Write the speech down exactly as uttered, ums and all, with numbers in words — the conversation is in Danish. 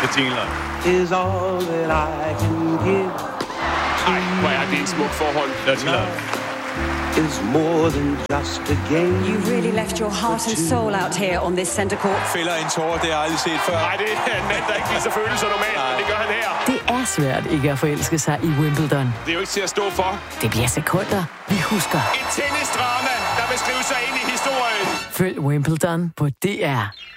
Betingelser. Is all that I can give. Ej, hvor er det en smuk forhold. Dirty Love. Is more than just a game. You really left your heart and soul out here on this center court. Fælder en tårer, det har jeg aldrig set før. Nej, det er en mand, der ikke viser følelser normalt, men det gør han her. Det er svært ikke at forelske sig i Wimbledon. Det er jo ikke til at stå for. Det bliver sekunder, vi husker. Et tennisdrama, der vil skrive sig ind i historien. Følg Wimbledon på D R.